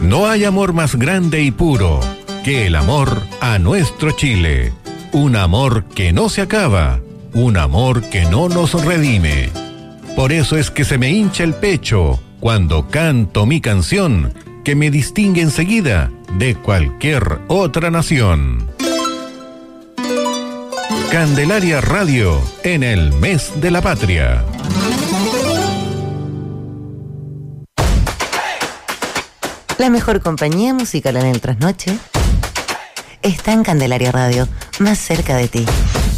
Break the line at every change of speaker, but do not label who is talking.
No hay amor más grande y puro que el amor a nuestro Chile. Un amor que no se acaba, un amor que no nos redime. Por eso es que se me hincha el pecho cuando canto mi canción, que me distingue enseguida de cualquier otra nación. Candelaria Radio en el mes de la patria.
La mejor compañía musical en el trasnoche está en Candelaria Radio, más cerca de ti.